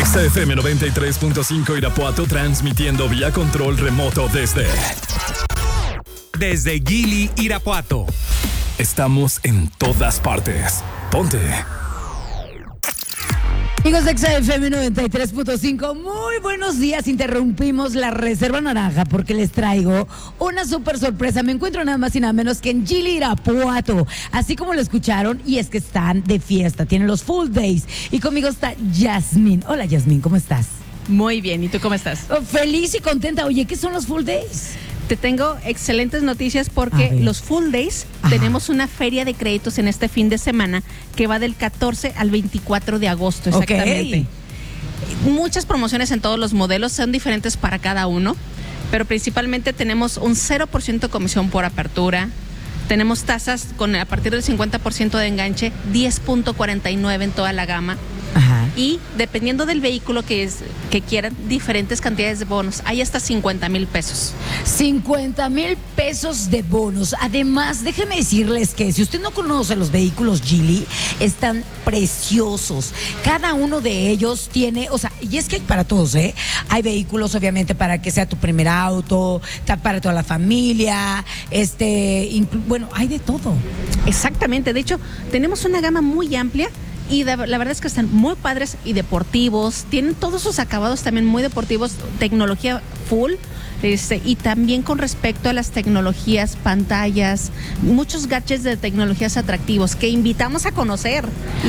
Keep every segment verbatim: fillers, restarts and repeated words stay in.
Exa F M noventa y tres punto cinco Irapuato, transmitiendo vía control remoto desde... Desde Gili, Irapuato. Estamos en todas partes. Ponte. Amigos de Exa F M noventa y tres punto cinco, muy buenos días. Interrumpimos la Reserva Naranja porque les traigo una súper sorpresa. Me encuentro nada más y nada menos que en Gili, Irapuato, así como lo escucharon, y es que están de fiesta, tienen los full days. Y conmigo está Yasmín. Hola Yasmín, ¿cómo estás? Muy bien, ¿y tú cómo estás? Oh, feliz y contenta. Oye, ¿qué son los full days? Te tengo excelentes noticias porque los Full Days, ajá, tenemos una feria de créditos en este fin de semana que va del catorce al veinticuatro de agosto, exactamente. Okay. Muchas promociones en todos los modelos, son diferentes para cada uno, pero principalmente tenemos un cero por ciento comisión por apertura, tenemos tasas con a partir del cincuenta por ciento de enganche, diez punto cuarenta y nueve en toda la gama. Ajá. Y dependiendo del vehículo que es que quieran, diferentes cantidades de bonos. Hay hasta cincuenta mil pesos. cincuenta mil pesos de bonos. Además, déjenme decirles que si usted no conoce los vehículos Gili, están preciosos. Cada uno de ellos tiene, o sea, y es que hay para todos, ¿eh? Hay vehículos, obviamente, para que sea tu primer auto, para toda la familia, este, inclu- bueno, hay de todo. Exactamente. De hecho, tenemos una gama muy amplia. Y de, la verdad es que están muy padres y deportivos, tienen todos sus acabados también muy deportivos, tecnología full, este, y también con respecto a las tecnologías, pantallas, muchos gadgets de tecnologías atractivos que invitamos a conocer.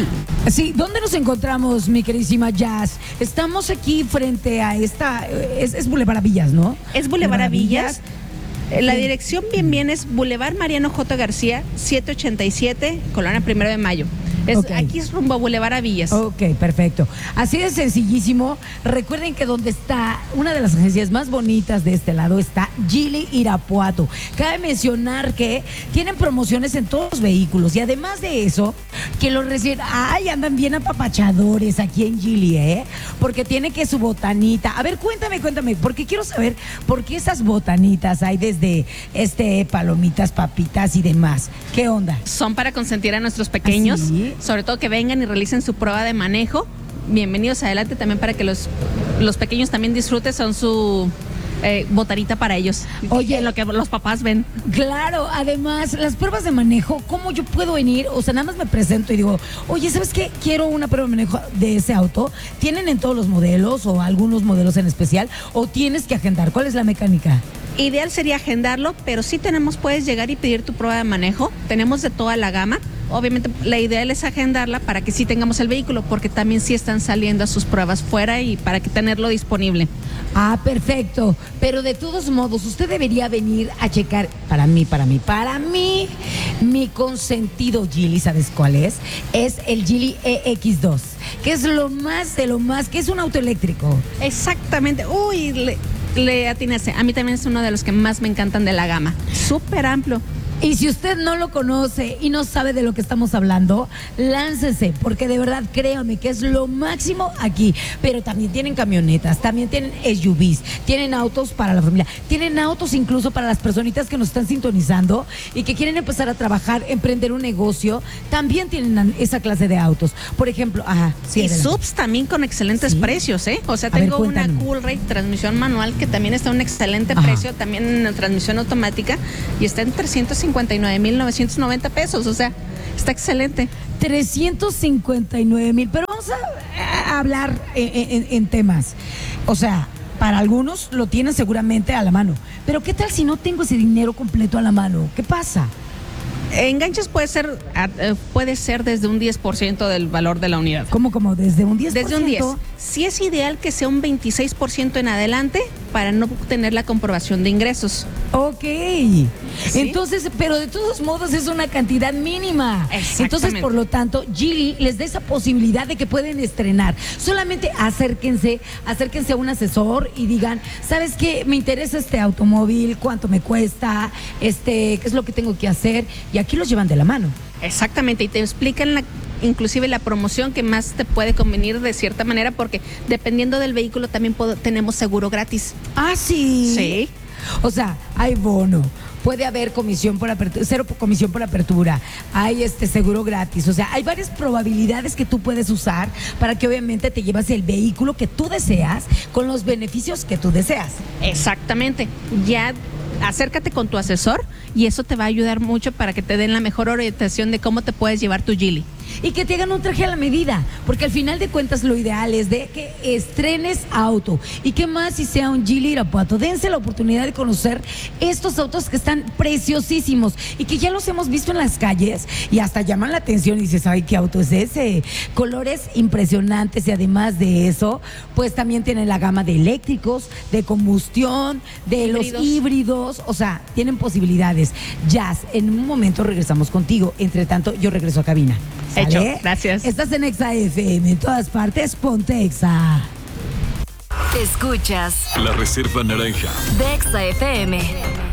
Sí, ¿dónde nos encontramos, mi queridísima Jazz? Estamos aquí frente a esta, es, es Boulevard Villas, ¿no? Es Boulevard Villas. La dirección bien bien es Boulevard Mariano J. García, setecientos ochenta y siete, Colonia Primero de Mayo. Es, okay. Aquí es rumbo a Boulevard a Villas. Ok, perfecto. Así de sencillísimo. Recuerden que donde está una de las agencias más bonitas de este lado está Gili, Irapuato. Cabe mencionar que tienen promociones en todos los vehículos y además de eso, que los recién, ay, andan bien apapachadores aquí en Gili, ¿eh? Porque tiene que su botanita. A ver, cuéntame, cuéntame, porque quiero saber por qué esas botanitas hay desde este palomitas, papitas y demás. ¿Qué onda? Son para consentir a nuestros pequeños. ¿Ah, sí? Sobre todo que vengan y realicen su prueba de manejo. Bienvenidos adelante también para que los, los pequeños también disfruten, son su eh, botanita para ellos. Oye, lo que los papás ven. Claro, además, las pruebas de manejo, ¿cómo yo puedo venir? O sea, nada más me presento y digo, oye, ¿sabes qué? Quiero una prueba de manejo de ese auto. ¿Tienen en todos los modelos o algunos modelos en especial? ¿O tienes que agendar? ¿Cuál es la mecánica? Ideal sería agendarlo, pero sí tenemos, puedes llegar y pedir tu prueba de manejo. Tenemos de toda la gama. Obviamente la ideal es agendarla para que sí tengamos el vehículo, porque también sí están saliendo a sus pruebas fuera y para que tenerlo disponible. Ah, perfecto. Pero de todos modos, usted debería venir a checar, para mí, para mí, para mí, mi consentido Gili, ¿sabes cuál es? Es el Gili E X dos, que es lo más de lo más, que es un auto eléctrico. Exactamente. Uy, le, le atinaste. A mí también es uno de los que más me encantan de la gama. Súper amplio. Y si usted no lo conoce y no sabe de lo que estamos hablando, láncese, porque de verdad, créame que es lo máximo aquí. Pero también tienen camionetas, también tienen S U Vs, tienen autos para la familia, tienen autos incluso para las personitas que nos están sintonizando y que quieren empezar a trabajar, emprender un negocio, también tienen esa clase de autos. Por ejemplo, ajá, sí, y subs también con excelentes, ¿sí?, precios, ¿eh? O sea, a tengo ver, una Coolray transmisión manual que también está a un excelente, ajá, precio, también en transmisión automática, y está en trescientos cincuenta y nueve mil novecientos noventa pesos, o sea, está excelente. trescientos cincuenta y nueve mil, pero vamos a, a hablar en, en, en temas, o sea, para algunos lo tienen seguramente a la mano, pero ¿qué tal si no tengo ese dinero completo a la mano? ¿Qué pasa? Enganches puede ser puede ser desde un diez por ciento del valor de la unidad. ¿Cómo, cómo? ¿Desde un diez por ciento? Desde un diez por ciento. Sí es ideal que sea un veintiséis por ciento en adelante para no tener la comprobación de ingresos. Ok. ¿Sí? Entonces, pero de todos modos es una cantidad mínima. Entonces, por lo tanto, Gili les da esa posibilidad de que pueden estrenar. Solamente acérquense, acérquense a un asesor y digan, ¿sabes qué? Me interesa este automóvil, ¿cuánto me cuesta? Este, ¿qué es lo que tengo que hacer? Y aquí los llevan de la mano. Exactamente, y te explican la, inclusive la promoción que más te puede convenir de cierta manera, porque dependiendo del vehículo también puedo, tenemos seguro gratis. Ah, sí. Sí. O sea, hay bono, puede haber comisión por apertura, cero comisión por apertura, hay este seguro gratis, o sea, hay varias probabilidades que tú puedes usar para que obviamente te llevas el vehículo que tú deseas con los beneficios que tú deseas. Exactamente, ya acércate con tu asesor y eso te va a ayudar mucho para que te den la mejor orientación de cómo te puedes llevar tu Geely. Y que te hagan un traje a la medida, porque al final de cuentas lo ideal es de que estrenes auto. Y qué más si sea un Geely Irapuato. Dense la oportunidad de conocer estos autos que están preciosísimos y que ya los hemos visto en las calles y hasta llaman la atención y dices, ay, ¿qué auto es ese? Colores impresionantes y además de eso, pues también tienen la gama de eléctricos, de combustión, de híbridos. Los híbridos, o sea, tienen posibilidades. Jazz, en un momento regresamos contigo. Entre tanto, yo regreso a cabina. Hecho, gracias. Estás en Exa F M, en todas partes, ponte Exa. Escuchas La Reserva Naranja de Exa F M.